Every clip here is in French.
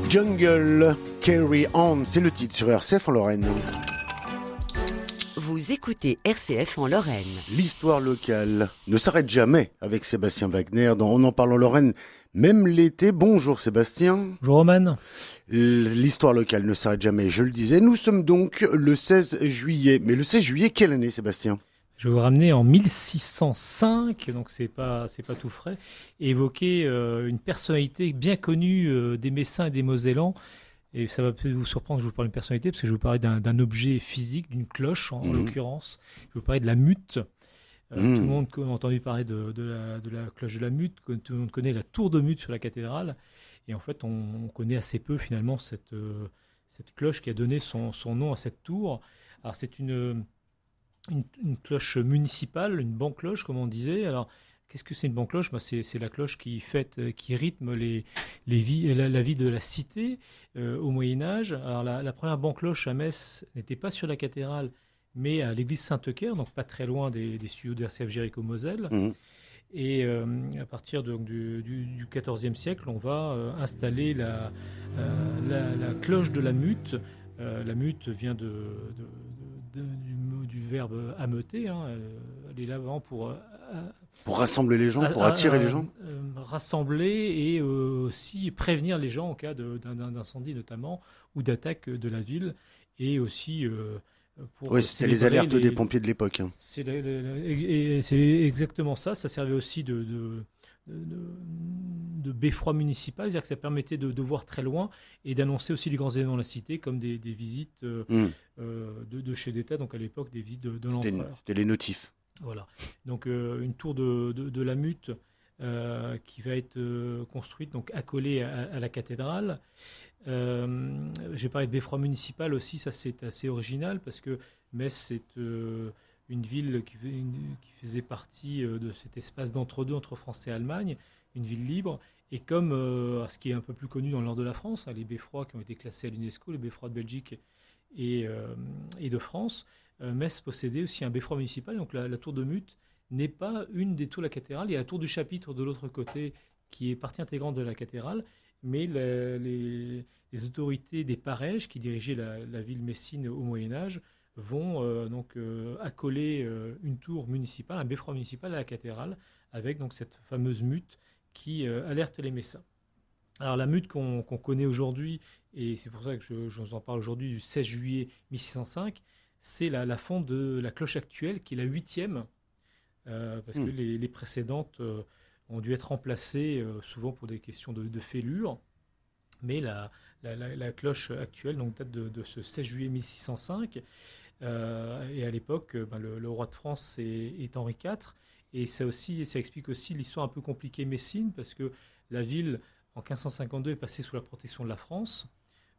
Jungle, Carry On, c'est le titre sur RCF en Lorraine. Vous écoutez RCF en Lorraine. L'histoire locale ne s'arrête jamais avec Sébastien Wagner dans On en parle en Lorraine, même l'été. Bonjour Sébastien. Bonjour Roman. L'histoire locale ne s'arrête jamais, je le disais. Nous sommes donc le 16 juillet. Mais le 16 juillet, quelle année Sébastien ? Je vais vous ramener en 1605, donc c'est pas tout frais, et évoquer une personnalité bien connue des Messins et des Mosellans. Et ça va peut-être vous surprendre que je vous parle d'une personnalité, parce que je vais vous parler d'un objet physique, d'une cloche en l'occurrence. Je vais vous parler de la mute. Tout le monde a entendu parler de la cloche de la mute, tout le monde connaît la tour de Mute sur la cathédrale. Et en fait, on connaît assez peu finalement cette cloche qui a donné son nom à cette tour. Alors c'est une cloche municipale, une banc-cloche comme on disait. Alors qu'est-ce que c'est une banc-cloche ? C'est la cloche qui rythme la vie de la cité au Moyen-Âge. Alors la première banc-cloche à Metz n'était pas sur la cathédrale, mais à l'église Saint-Eucaire, donc pas très loin des studios d'RCF Jéricho-Moselle. Et à partir du XIVe siècle, on va installer la cloche de la mute. La mute vient du verbe ameuter. Elle est là vraiment pour rassembler les gens, pour attirer les gens. Rassembler et aussi prévenir les gens en cas d'incendie notamment ou d'attaque de la ville. Et aussi pour c'est les alertes des pompiers de l'époque. C'est exactement ça. Ça servait aussi de beffroi municipal, c'est-à-dire que ça permettait de voir très loin et d'annoncer aussi les grands événements de la cité, comme des visites de chefs d'État, donc à l'époque des visites de l'empereur. C'était les notifs. Voilà. Donc une tour de la Mute qui va être construite, donc accolée à la cathédrale. J'ai parlé de beffroi municipal aussi, ça c'est assez original parce que Metz c'est une ville qui faisait partie de cet espace d'entre-deux entre France et Allemagne, une ville libre. Et comme ce qui est un peu plus connu dans le nord de la France, les beffrois qui ont été classés à l'UNESCO, les beffrois de Belgique et de France, Metz possédait aussi un beffroi municipal. Donc la tour de Mute n'est pas une des tours de la cathédrale. Il y a la tour du chapitre de l'autre côté qui est partie intégrante de la cathédrale. Mais les autorités des Pareges qui dirigeaient la ville messine au Moyen-Âge vont accoler une tour municipale, un beffroi municipal à la cathédrale, avec donc cette fameuse mute qui alerte les Messins. Alors la mute qu'on connaît aujourd'hui, et c'est pour ça que je vous en parle aujourd'hui du 16 juillet 1605, c'est la fonte de la cloche actuelle qui est la 8e, parce que les précédentes ont dû être remplacées souvent pour des questions de fêlure. Mais la cloche actuelle donc, date de ce 16 juillet 1605. Et à l'époque, le roi de France est Henri IV. Et ça explique aussi l'histoire un peu compliquée messine, parce que la ville, en 1552, est passée sous la protection de la France,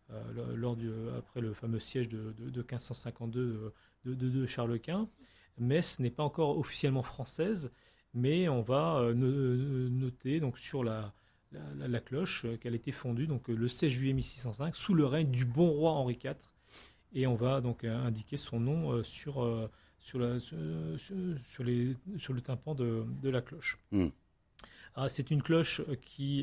après le fameux siège de 1552 de Charles Quint. Metz n'est pas encore officiellement française, mais on va noter donc, sur la cloche qu'elle a été fondue donc, le 16 juillet 1605 sous le règne du bon roi Henri IV. Et on va donc indiquer son nom sur le tympan de la cloche. Alors, c'est une cloche qui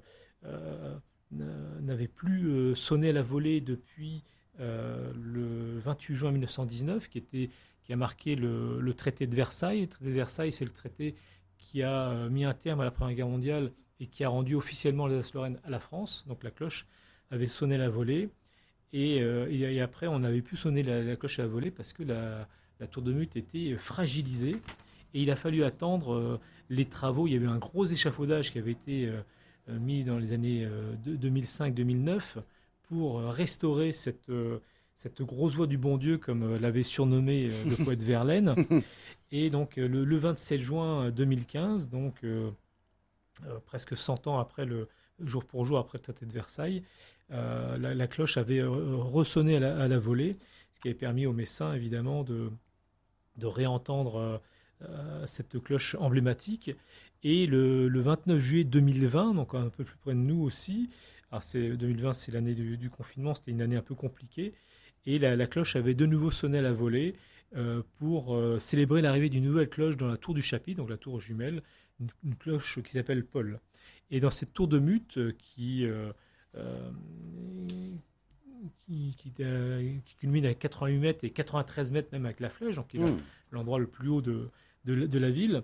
n'avait plus sonné à la volée depuis le 28 juin 1919, qui a marqué le traité de Versailles. Le traité de Versailles, c'est le traité qui a mis un terme à la Première Guerre mondiale et qui a rendu officiellement l'Alsace-Lorraine à la France. Donc la cloche avait sonné à la volée. Et après, on n'avait plus sonné la cloche à la volée parce que la tour de Mute était fragilisée. Et il a fallu attendre les travaux. Il y avait un gros échafaudage qui avait été mis dans les années 2005-2009 pour restaurer cette grosse voix du bon Dieu, comme l'avait surnommé le poète Verlaine. Et donc, le 27 juin 2015, donc presque 100 ans après jour pour jour après le traité de Versailles, la cloche avait ressonné à la volée, ce qui avait permis aux Messins, évidemment, de réentendre cette cloche emblématique. Et le 29 juillet 2020, donc un peu plus près de nous aussi, alors 2020 c'est l'année du confinement, c'était une année un peu compliquée, et la cloche avait de nouveau sonné à la volée pour célébrer l'arrivée d'une nouvelle cloche dans la tour du chapitre, donc la tour jumelle, une cloche qui s'appelle Paul. Et dans cette tour de Mute qui qui culmine à 88 mètres et 93 mètres même avec la flèche, donc il est l'endroit le plus haut de la ville,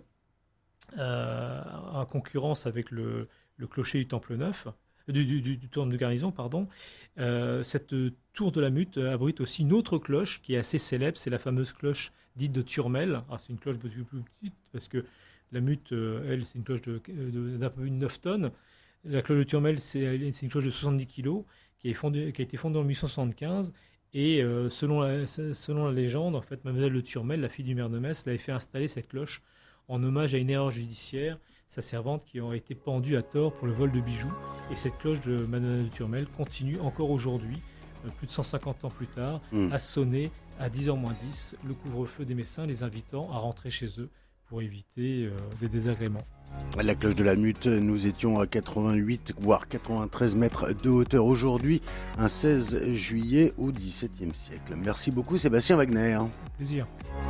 en concurrence avec le clocher du Temple Neuf, du tour de garnison, pardon. Cette tour de la Mutte abrite aussi une autre cloche qui est assez célèbre, c'est la fameuse cloche dite de Turmel. Alors, c'est une cloche beaucoup plus petite parce que la Mutte, elle, c'est une cloche d'un peu plus de 9 tonnes. La cloche de Turmel, c'est une cloche de 70 kg qui a été fondée en 1875. Et selon la légende, en fait, Mademoiselle de Turmel, la fille du maire de Metz, l'avait fait installer cette cloche en hommage à une erreur judiciaire, sa servante qui aurait été pendue à tort pour le vol de bijoux. Et cette cloche de Mademoiselle de Turmel continue encore aujourd'hui, plus de 150 ans plus tard, à sonner à 10h moins 10, le couvre-feu des Messins, les invitant à rentrer chez eux pour éviter des désagréments. La cloche de la Mutte, nous étions à 88 voire 93 mètres de hauteur aujourd'hui, un 16 juillet au XVIIe siècle. Merci beaucoup Sébastien Wagner. Plaisir.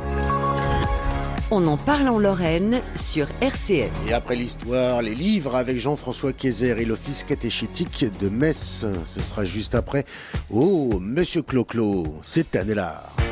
On en parle en Lorraine sur RCF. Et après l'histoire, les livres avec Jean-François Kayser et l'office catéchétique de Metz. Ce sera juste après. Oh, Monsieur Clo-Clo, c'est année-là.